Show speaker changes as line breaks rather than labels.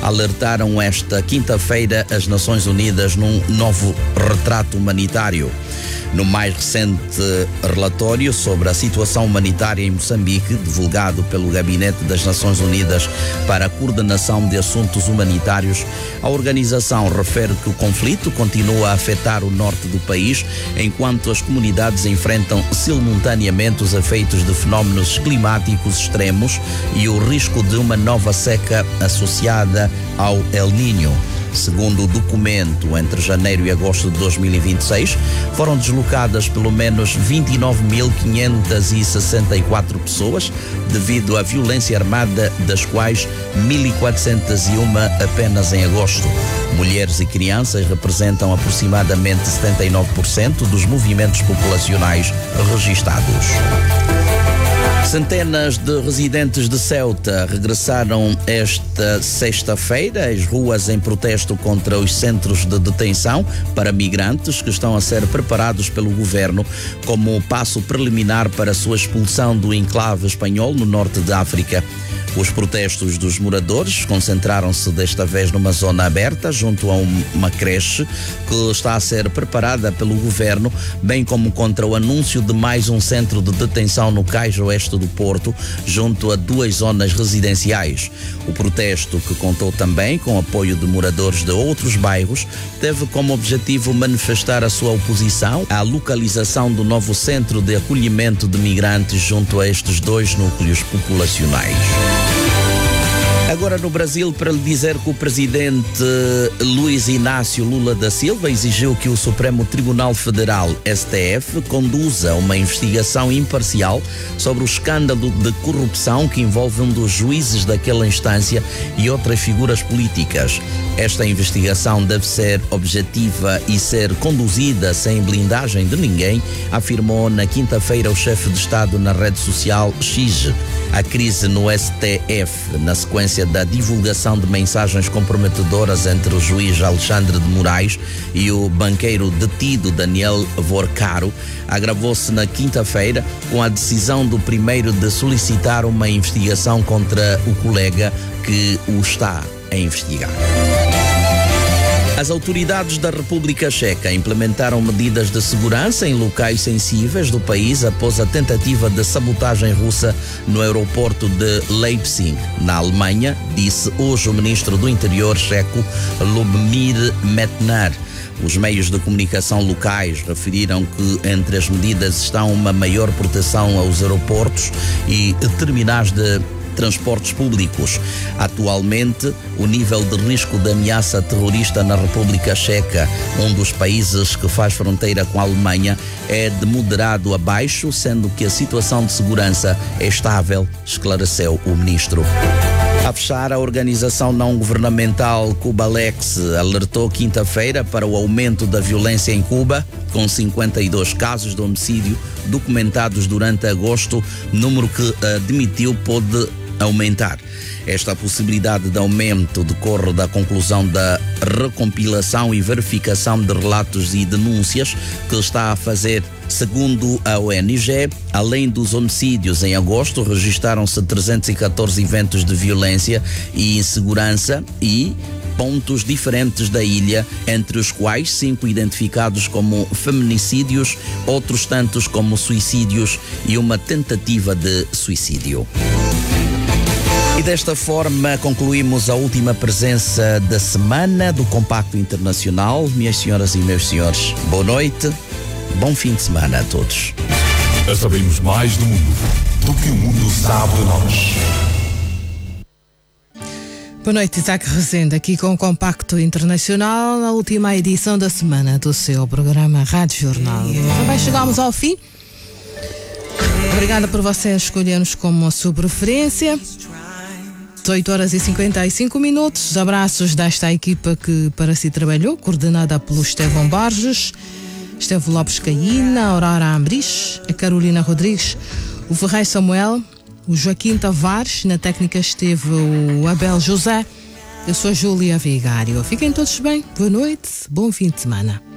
alertaram esta quinta-feira as Nações Unidas num novo retrato humanitário. No mais recente relatório sobre a situação humanitária em Moçambique, divulgado pelo Gabinete das Nações Unidas para a Coordenação de Assuntos Humanitários, a organização refere que o conflito continua a afetar o norte do país, enquanto as comunidades enfrentam simultaneamente os efeitos de fenómenos climáticos extremos e o risco de uma nova seca associada ao El Niño. Segundo o documento, entre janeiro e agosto de 2026, foram deslocadas pelo menos 29.564 pessoas devido à violência armada, das quais 1.401 apenas em agosto. Mulheres e crianças representam aproximadamente 79% dos movimentos populacionais registados. Centenas de residentes de Ceuta regressaram esta sexta-feira às ruas em protesto contra os centros de detenção para migrantes que estão a ser preparados pelo governo como passo preliminar para a sua expulsão do enclave espanhol no norte da África. Os protestos dos moradores concentraram-se desta vez numa zona aberta junto a uma creche que está a ser preparada pelo governo, bem como contra o anúncio de mais um centro de detenção no cais oeste do Porto, junto a 2 zonas residenciais. O protesto, que contou também com apoio de moradores de outros bairros, teve como objetivo manifestar a sua oposição à localização do novo centro de acolhimento de migrantes junto a estes 2 núcleos populacionais. Agora no Brasil, para lhe dizer que o presidente Luiz Inácio Lula da Silva exigiu que o Supremo Tribunal Federal, STF, conduza uma investigação imparcial sobre o escândalo de corrupção que envolve um dos juízes daquela instância e outras figuras políticas. Esta investigação deve ser objetiva e ser conduzida sem blindagem de ninguém, afirmou na quinta-feira o chefe de Estado na rede social X. A crise no STF, na sequência da divulgação de mensagens comprometedoras entre o juiz Alexandre de Moraes e o banqueiro detido Daniel Vorcaro, agravou-se na quinta-feira com a decisão do primeiro de solicitar uma investigação contra o colega que o está a investigar. As autoridades da República Checa implementaram medidas de segurança em locais sensíveis do país após a tentativa de sabotagem russa no aeroporto de Leipzig, na Alemanha, disse hoje o ministro do Interior checo Lubomír Metnar. Os meios de comunicação locais referiram que entre as medidas estão uma maior proteção aos aeroportos e terminais de transportes públicos. Atualmente, o nível de risco de ameaça terrorista na República Checa, um dos países que faz fronteira com a Alemanha, é de moderado a baixo, sendo que a situação de segurança é estável, esclareceu o ministro. A fechar, a organização não-governamental Cubalex alertou quinta-feira para o aumento da violência em Cuba, com 52 casos de homicídio documentados durante agosto, número que admitiu pode aumentar. Esta possibilidade de aumento decorre da conclusão da recompilação e verificação de relatos e denúncias que está a fazer. Segundo a ONG, além dos homicídios em agosto, registaram-se 314 eventos de violência e insegurança e pontos diferentes da ilha, entre os quais 5 identificados como feminicídios, outros tantos como suicídios e uma tentativa de suicídio. E desta forma concluímos a última presença da semana do Compacto Internacional. Minhas senhoras e meus senhores, boa noite, bom fim de semana a todos.
Sabemos mais do mundo do que o mundo sabe de nós.
Boa noite, Isaac Rezende, aqui com o Compacto Internacional, na última edição da semana do seu programa Rádio Jornal. Também chegamos ao fim. Obrigada por você escolher-nos como a sua preferência. 18h55. Abraços desta equipa que para si trabalhou, coordenada pelo Estevão Borges, Estevão Lopes Caína, Aurora Ambris, a Carolina Rodrigues, o Ferreira Samuel, o Joaquim Tavares, na técnica esteve o Abel José. Eu sou a Júlia Vigário. Fiquem todos bem, boa noite, bom fim de semana.